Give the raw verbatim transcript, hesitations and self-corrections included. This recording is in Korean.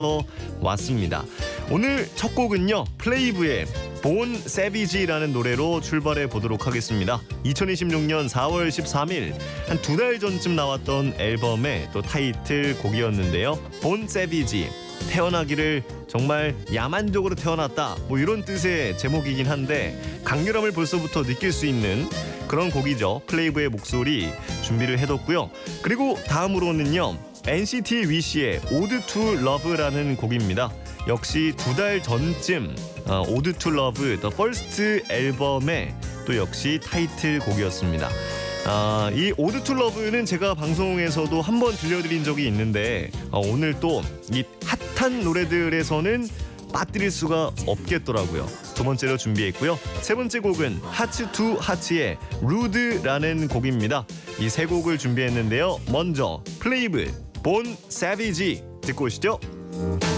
왔습니다. 오늘 첫 곡은요, 플레이브의 본 세비지라는 노래로 출발해 보도록 하겠습니다. 이천이십육 년 사월 십삼일 한 두 달 전쯤 나왔던 앨범의 또 타이틀 곡이었는데요. 본 세비지, 태어나기를 정말 야만적으로 태어났다, 뭐 이런 뜻의 제목이긴 한데 강렬함을 벌써부터 느낄 수 있는 그런 곡이죠. 플레이브의 목소리 준비를 해뒀고요. 그리고 다음으로는요, 엔시티 위시의 오드 투 러브라는 곡입니다. 역시 두 달 전쯤 어, 오드 투 러브 더 퍼스트 앨범의 또 역시 타이틀곡이었습니다. 아, 이 오드 투 러브는 제가 방송에서도 한번 들려드린 적이 있는데 어, 오늘 또 이 핫한 노래들에서는 빠뜨릴 수가 없겠더라고요. 두 번째로 준비했고요. 세 번째 곡은 하츠 투 하츠의 루드라는 곡입니다. 이 세 곡을 준비했는데요. 먼저 플레이브 본 세비지 듣고 오시죠.